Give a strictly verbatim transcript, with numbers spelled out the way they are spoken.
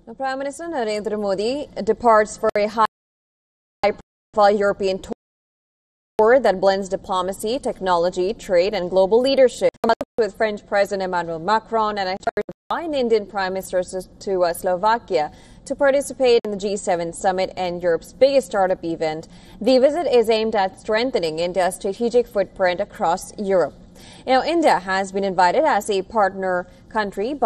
Now, Prime Minister Narendra Modi departs for a high-profile European tour that blends diplomacy, technology, trade, and global leadership. With French President Emmanuel Macron and nine Indian Prime Ministers to uh, Slovakia to participate in the G seven summit and Europe's biggest startup event. The visit is aimed at strengthening India's strategic footprint across Europe. You know, India has been invited as a partner country